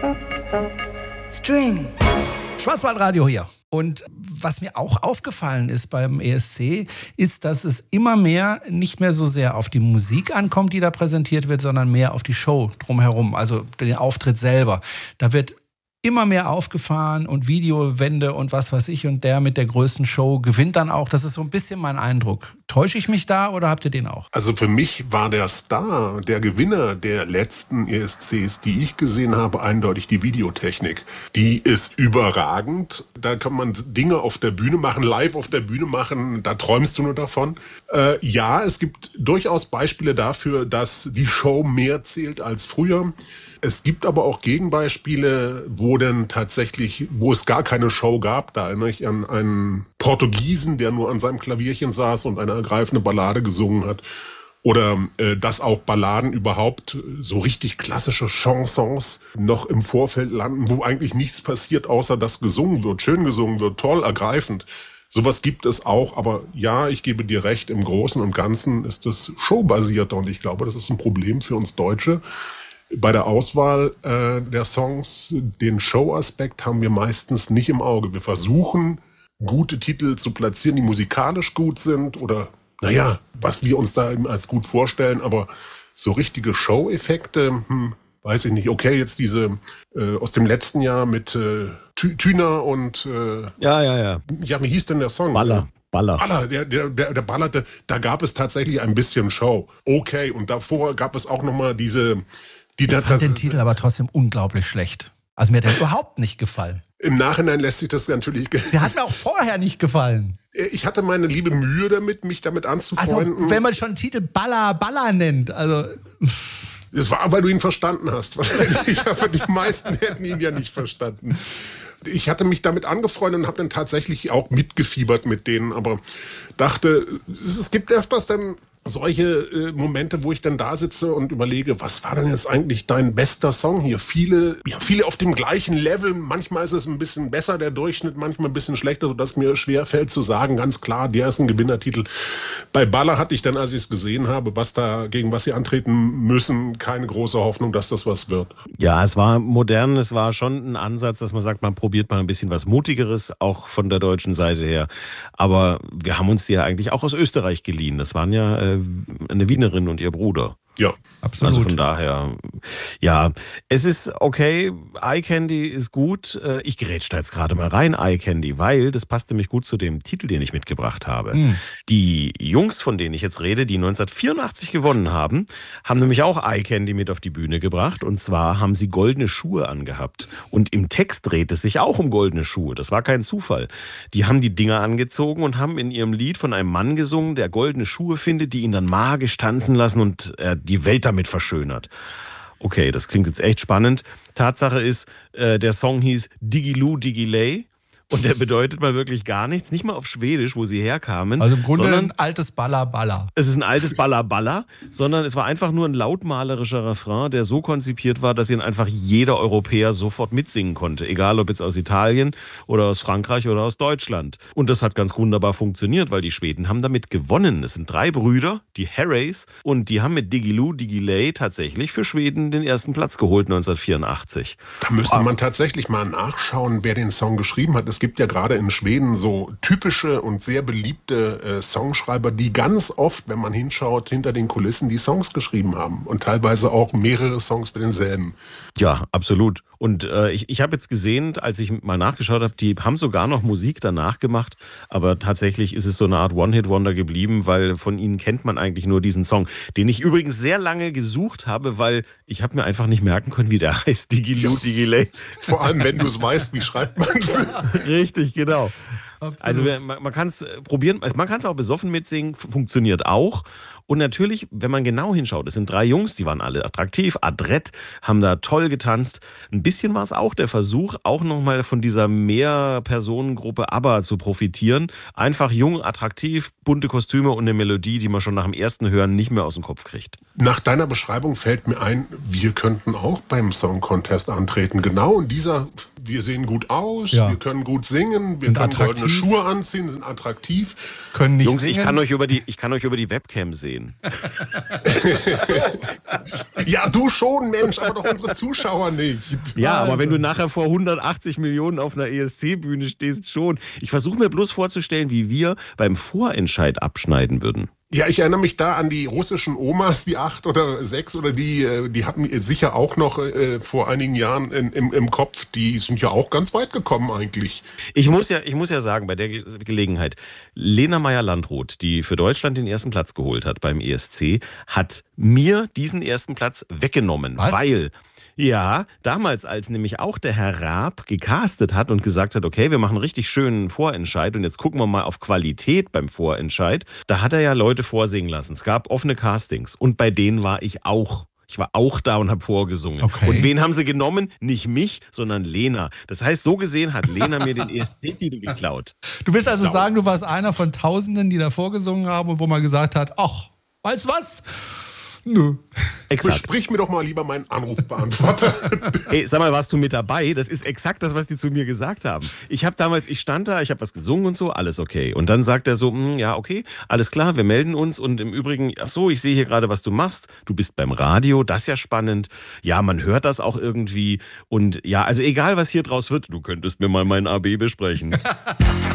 String. Schwarzwaldradio hier. Und was mir auch aufgefallen ist beim ESC, ist, dass es immer mehr nicht mehr so sehr auf die Musik ankommt, die da präsentiert wird, sondern mehr auf die Show drumherum, also den Auftritt selber. Da wird immer mehr aufgefahren und Videowände und was weiß ich, und der mit der größten Show gewinnt dann auch. Das ist so ein bisschen mein Eindruck. Täusche ich mich da oder habt ihr den auch? Also für mich war der Star, der Gewinner der letzten ESCs, die ich gesehen habe, eindeutig die Videotechnik. Die ist überragend. Da kann man Dinge auf der Bühne machen, live auf der Bühne machen, da träumst du nur davon. Ja, es gibt durchaus Beispiele dafür, dass die Show mehr zählt als früher. Es gibt aber auch Gegenbeispiele, wo es gar keine Show gab. Da erinnere ich an einen Portugiesen, der nur an seinem Klavierchen saß und eine ergreifende Ballade gesungen hat. Oder dass auch Balladen überhaupt, so richtig klassische Chansons, noch im Vorfeld landen, wo eigentlich nichts passiert, außer dass gesungen wird, schön gesungen wird, toll, ergreifend. Sowas gibt es auch, aber ja, ich gebe dir recht, im Großen und Ganzen ist es showbasierter und ich glaube, das ist ein Problem für uns Deutsche. Bei der Auswahl der Songs, den Show-Aspekt haben wir meistens nicht im Auge. Wir versuchen, gute Titel zu platzieren, die musikalisch gut sind oder, was wir uns da eben als gut vorstellen, aber so richtige Show-Effekte, weiß ich nicht. Okay, jetzt diese aus dem letzten Jahr mit Tüner und... Ja, wie hieß denn der Song? Baller, der ballerte, da gab es tatsächlich ein bisschen Show. Okay, und davor gab es auch nochmal diese... Ich fand den Titel aber trotzdem unglaublich schlecht. Also mir hat der überhaupt nicht gefallen. Im Nachhinein lässt sich das natürlich... Der hat mir auch vorher nicht gefallen. Ich hatte meine liebe Mühe damit, mich damit anzufreunden. Also wenn man schon einen Titel Baller nennt, also... Das war, weil du ihn verstanden hast. Wahrscheinlich, aber die meisten hätten ihn ja nicht verstanden. Ich hatte mich damit angefreundet und habe dann tatsächlich auch mitgefiebert mit denen, aber dachte, es gibt öfters dann solche Momente, wo ich dann da sitze und überlege, was war denn jetzt eigentlich dein bester Song hier? Viele auf dem gleichen Level. Manchmal ist es ein bisschen besser, der Durchschnitt, manchmal ein bisschen schlechter, sodass mir schwer fällt zu sagen, ganz klar, der ist ein Gewinnertitel. Bei Baller hatte ich dann, als ich es gesehen habe, gegen was sie antreten müssen, keine große Hoffnung, dass das was wird. Ja, es war modern, es war schon ein Ansatz, dass man sagt, man probiert mal ein bisschen was Mutigeres, auch von der deutschen Seite her. Aber wir haben uns die ja eigentlich auch aus Österreich geliehen. Das waren ja eine Wienerin und ihr Bruder. Ja, absolut. Also von daher, ja, es ist okay, Eye Candy ist gut. Ich grätsch da jetzt gerade mal rein, Eye Candy, weil das passt nämlich gut zu dem Titel, den ich mitgebracht habe. Die Jungs, von denen ich jetzt rede, die 1984 gewonnen haben, haben nämlich auch Eye Candy mit auf die Bühne gebracht. Und zwar haben sie goldene Schuhe angehabt. Und im Text dreht es sich auch um goldene Schuhe. Das war kein Zufall. Die haben die Dinger angezogen und haben in ihrem Lied von einem Mann gesungen, der goldene Schuhe findet, die ihn dann magisch tanzen lassen und die Welt damit verschönert. Okay, das klingt jetzt echt spannend. Tatsache ist, der Song hieß Digiloo Digiley und der bedeutet mal wirklich gar nichts, nicht mal auf Schwedisch, wo sie herkamen. Also im Grunde ein altes Baller. Es ist ein altes Baller, sondern es war einfach nur ein lautmalerischer Refrain, der so konzipiert war, dass ihn einfach jeder Europäer sofort mitsingen konnte. Egal, ob jetzt aus Italien oder aus Frankreich oder aus Deutschland. Und das hat ganz wunderbar funktioniert, weil die Schweden haben damit gewonnen. Es sind 3 Brüder, die Harreys, und die haben mit Digiloo Digiley tatsächlich für Schweden den ersten Platz geholt 1984. Da müsste man tatsächlich mal nachschauen, wer den Song geschrieben hat. Es gibt ja gerade in Schweden so typische und sehr beliebte Songschreiber, die ganz oft, wenn man hinschaut, hinter den Kulissen die Songs geschrieben haben und teilweise auch mehrere Songs für denselben. Ja, absolut. Und ich habe jetzt gesehen, als ich mal nachgeschaut habe, die haben sogar noch Musik danach gemacht, aber tatsächlich ist es so eine Art One-Hit-Wonder geblieben, weil von ihnen kennt man eigentlich nur diesen Song, den ich übrigens sehr lange gesucht habe, weil ich habe mir einfach nicht merken können, wie der heißt, Digiloo Digiley. Vor allem, wenn du es weißt, wie schreibt man es. Richtig, genau. Absolut. Also man kann es probieren, man kann es auch besoffen mitsingen, funktioniert auch. Und natürlich, wenn man genau hinschaut, es sind 3 Jungs, die waren alle attraktiv, adrett, haben da toll getanzt. Ein bisschen war es auch der Versuch, auch nochmal von dieser Mehrpersonengruppe ABBA zu profitieren. Einfach jung, attraktiv, bunte Kostüme und eine Melodie, die man schon nach dem ersten Hören nicht mehr aus dem Kopf kriegt. Nach deiner Beschreibung fällt mir ein, wir könnten auch beim Song Contest antreten. Genau in dieser wir sehen gut aus, Ja. wir können gut singen, wir Sind können goldene attraktiv. Schuhe anziehen, sind attraktiv. Können nicht Jungs, singen. ich kann euch über die Webcam sehen. Ja, du schon, Mensch, aber doch unsere Zuschauer nicht. Ja, aber wenn du nachher vor 180 Millionen auf einer ESC-Bühne stehst, schon. Ich versuche mir bloß vorzustellen, wie wir beim Vorentscheid abschneiden würden. Ja, ich erinnere mich da an die russischen Omas, die 8 oder 6 oder die hatten sicher auch noch vor einigen Jahren im Kopf, die sind ja auch ganz weit gekommen eigentlich. Ich muss ja sagen, bei der Gelegenheit, Lena Meyer-Landrut, die für Deutschland den ersten Platz geholt hat beim ESC, hat mir diesen ersten Platz weggenommen. Was? Weil, ja, damals, als nämlich auch der Herr Raab gecastet hat und gesagt hat, okay, wir machen einen richtig schönen Vorentscheid und jetzt gucken wir mal auf Qualität beim Vorentscheid, da hat er ja Leute vorsingen lassen. Es gab offene Castings und bei denen war ich auch. Ich war auch da und habe vorgesungen. Okay. Und wen haben sie genommen? Nicht mich, sondern Lena. Das heißt, so gesehen hat Lena mir den ESC-Titel geklaut. Du willst also Sau. sagen, du warst einer von Tausenden, die da vorgesungen haben und wo man gesagt hat, ach, weißt du was? Nö. Exakt. Besprich mir doch mal lieber meinen Anrufbeantworter. Ey, sag mal, warst du mit dabei? Das ist exakt das, was die zu mir gesagt haben. Ich stand da, ich habe was gesungen und so, alles okay. Und dann sagt er so, ja, okay, alles klar, wir melden uns. Und im Übrigen, ach so, ich sehe hier gerade, was du machst. Du bist beim Radio, das ist ja spannend. Ja, man hört das auch irgendwie. Und ja, also egal, was hier draus wird, du könntest mir mal mein AB besprechen.